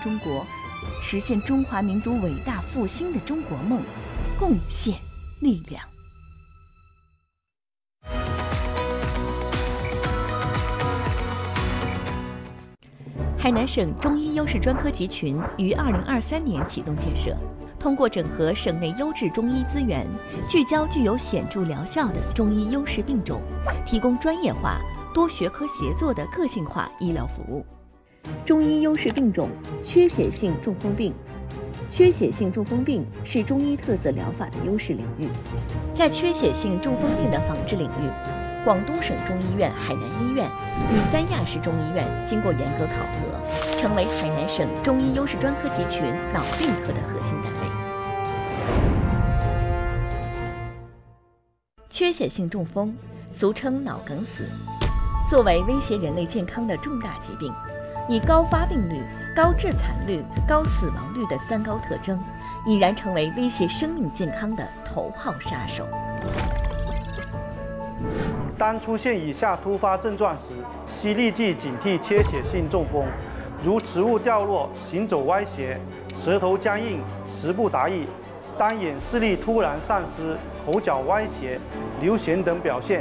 中国，实现中华民族伟大复兴的中国梦，贡献力量。海南省中医优势专科集群于2023年启动建设，通过整合省内优质中医资源，聚焦具有显著疗效的中医优势病种，提供专业化、多学科协作的个性化医疗服务。中医优势病种：缺血性中风病。缺血性中风病是中医特色疗法的优势领域。在缺血性中风病的防治领域，广东省中医院海南医院与三亚市中医院经过严格考核，成为海南省中医优势专科集群脑病科的核心单位。缺血性中风，俗称脑梗死，作为威胁人类健康的重大疾病，以高发病率、高致残率、高死亡率的3高特征，已然成为威胁生命健康的头号杀手。 当出现以下突发症状时，需立即警惕缺血性中风，如食物掉落、行走歪斜、舌头僵硬、词不达意、单眼视力突然丧失、口角歪斜、流涎等表现。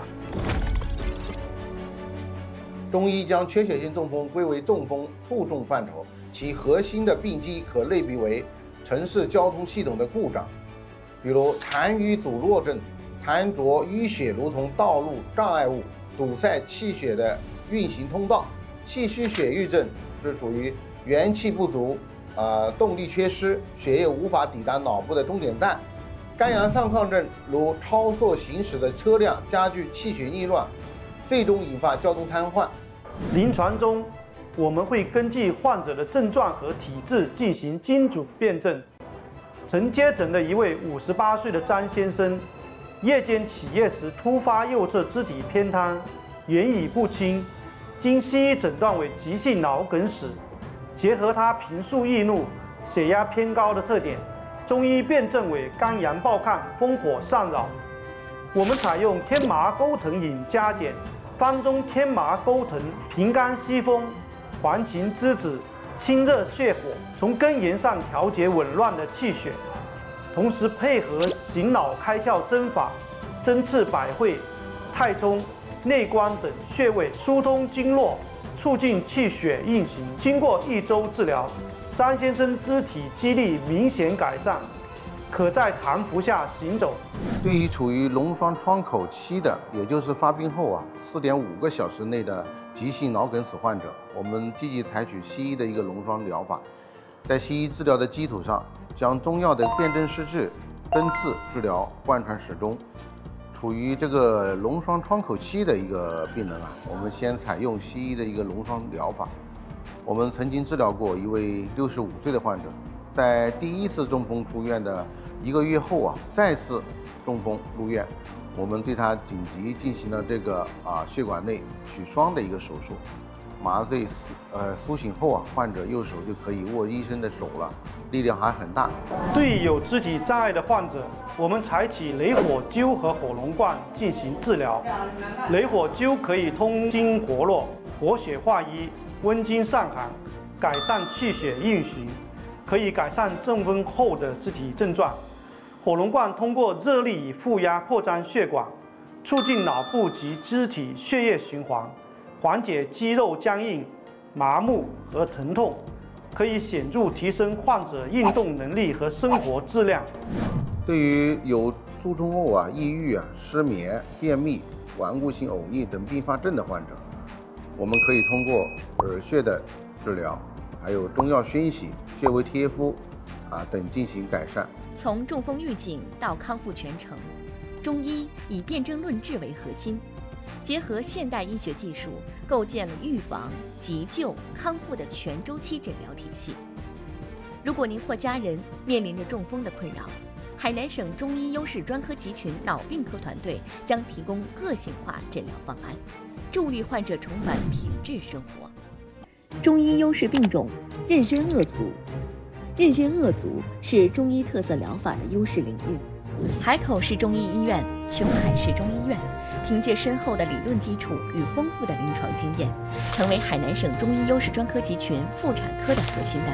中医将缺血性中风归为中风副重范畴，其核心的病机可类比为城市交通系统的故障，比如痰瘀阻络症。痰浊淤血如同道路障碍物，堵塞气血的运行通道。气虚血瘀症是属于元气不足，动力缺失，血液无法抵达脑部的终点站。肝阳上亢症如超速行驶的车辆加剧气血逆乱，最终引发交通瘫痪。 临床中，我们会根据患者的症状和体质进行精准辨证。曾接诊的一位58岁的张先生，夜间起夜时突发右侧肢体偏瘫，原已不清，经西医诊断为急性脑梗死。结合他平素易怒、血压偏高的特点，中医辨证为肝阳暴亢、风火上扰。我们采用天麻钩藤饮加减、方中天麻钩藤平肝息风、黄芩栀子清热泻火，从根源上调节紊乱的气血。同时配合醒脑开窍针法，针刺百会、太冲、内关等穴位，疏通经络，促进气血运行。经过1周治疗，张先生肢体肌力明显改善，可在常服下行走。 对于处于脓栓窗口期的，也就是发病后4.5个小时内的急性脑梗死患者，我们积极采取西医的一个脓栓疗法，在西医治疗的基础上，将中药的辨证施治、针刺治疗贯穿始终。处于这个脓栓窗口期的一个病人我们先采用西医的一个脓栓疗法。我们曾经治疗过一位65岁的患者，在第1次中风出院的1个月后再次中风入院，我们对他紧急进行了这个血管内取栓的一个手术。麻醉苏醒后患者右手就可以握医生的手了，力量还很大。 对于有肢体障碍的患者，我们采取雷火灸和火龙罐进行治疗。雷火灸可以通经活络、活血化瘀、温经散寒，改善气血运行，可以改善中风后的肢体症状。火龙罐通过热力以负压扩张血管，促进脑部及肢体血液循环，缓解肌肉僵硬、麻木和疼痛，可以显著提升患者运动能力和生活质量。 对于有卒中后抑郁失眠、便秘、顽固性呕逆等并发症的患者，我们可以通过耳穴的治疗，还有中药熏洗、穴位贴敷等进行改善。 从中风预警到康复全程，中医以辨证论治为核心，结合现代医学技术，构建了预防、急救、康复的全周期诊疗体系。如果您或家人面临着中风的困扰，海南省中医优势专科集群脑病科团队将提供个性化诊疗方案，助力患者重返品质生活。中医优势病种：妊娠恶足。妊娠恶足是中医特色疗法的优势领域。海口市中医医院、琼海市中医院凭借深厚的理论基础与丰富的临床经验，成为海南省中医优势专科集群妇产科的核心单位。